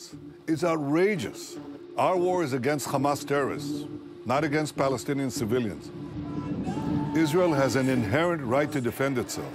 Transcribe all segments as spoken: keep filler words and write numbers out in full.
violence is outrageous. Our war is against Hamas terrorists, not against Palestinian civilians. Israel has an inherent right to defend itself.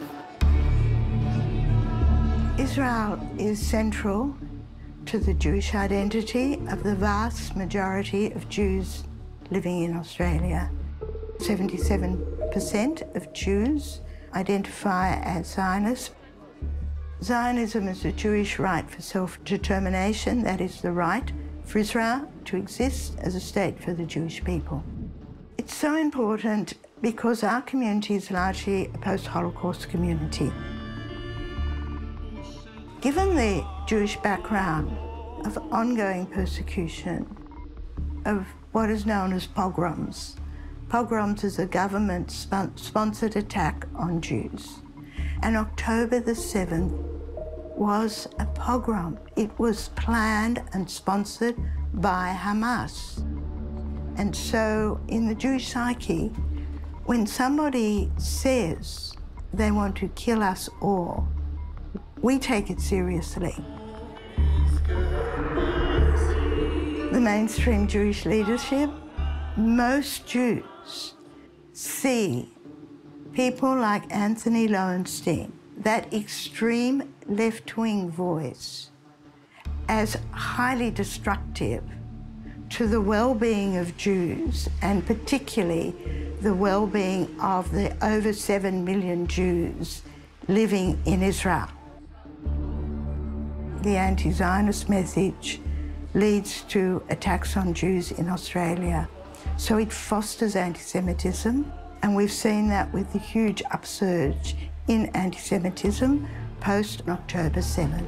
Israel is central to the Jewish identity of the vast majority of Jews living in Australia. seventy-seven percent of Jews identify as Zionists. Zionism is a Jewish right for self-determination, that is the right for Israel to exist as a state for the Jewish people. It's so important because our community is largely a post-Holocaust community. Given the Jewish background of ongoing persecution, of what is known as pogroms, pogroms is a government-sponsored attack on Jews. And October the seventh was a pogrom. It was planned and sponsored by Hamas. And so in the Jewish psyche, when somebody says they want to kill us all, we take it seriously. The mainstream Jewish leadership, most Jews see people like Anthony Lowenstein, that extreme left-wing voice, as highly destructive to the well-being of Jews, and particularly the well-being of the over seven million Jews living in Israel. The anti-Zionist message leads to attacks on Jews in Australia. So it fosters anti-Semitism, and we've seen that with the huge upsurge in anti-Semitism post-October seventh.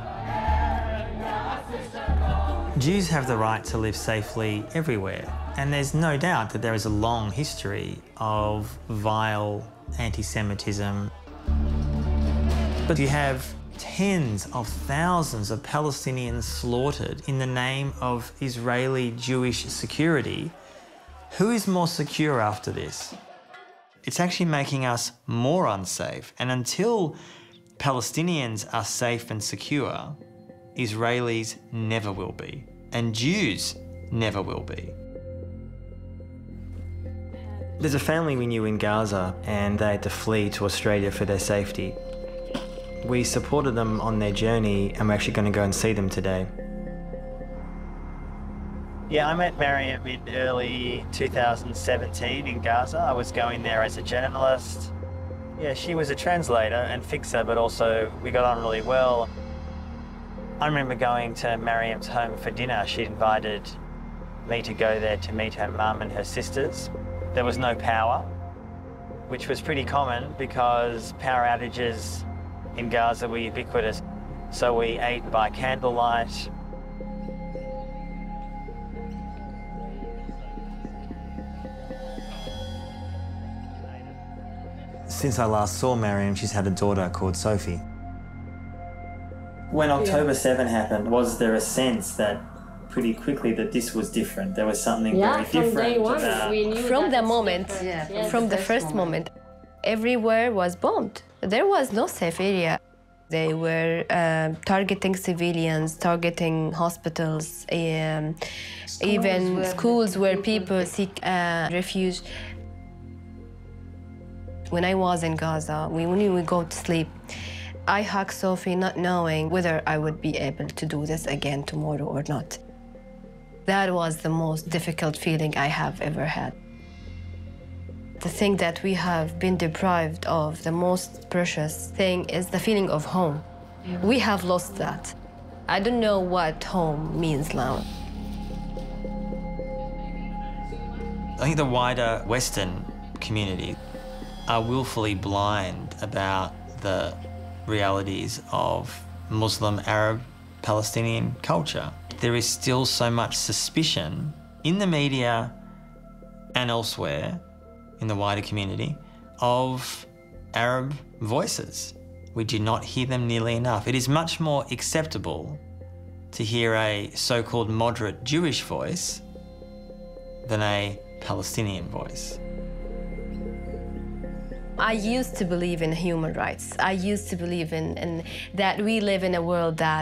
Jews have the right to live safely everywhere, and there's no doubt that there is a long history of vile anti-Semitism. But you have tens of thousands of Palestinians slaughtered in the name of Israeli Jewish security. Who is more secure after this? It's actually making us more unsafe, and until Palestinians are safe and secure, Israelis never will be, and Jews never will be. There's a family we knew in Gaza, and they had to flee to Australia for their safety. We supported them on their journey, and we're actually going to go and see them today. Yeah, I met Mariam in early two thousand seventeen in Gaza. I was going there as a journalist. Yeah, she was a translator and fixer, but also we got on really well. I remember going to Mariam's home for dinner. She invited me to go there to meet her mum and her sisters. There was no power, which was pretty common because power outages in Gaza were ubiquitous. So we ate by candlelight. Since I last saw Mariam, she's had a daughter called Sophie. When October seventh happened, was there a sense that pretty quickly that this was different? There was something yeah, very different from day one, about... we knew From that the moment, yeah, from, yes, from the this first moment. moment, everywhere was bombed. There was no safe area. They were uh, targeting civilians, targeting hospitals, um, schools even where schools where people seek uh, refuge. When I was in Gaza, we, when we would go to sleep, I hugged Sophie not knowing whether I would be able to do this again tomorrow or not. That was the most difficult feeling I have ever had. The thing that we have been deprived of, the most precious thing, is the feeling of home. We have lost that. I don't know what home means now. I think the wider Western community are willfully blind about the realities of Muslim, Arab, Palestinian culture. There is still so much suspicion in the media and elsewhere in the wider community of Arab voices. We do not hear them nearly enough. It is much more acceptable to hear a so-called moderate Jewish voice than a Palestinian voice. I used to believe in human rights. I used to believe in, in that we live in a world that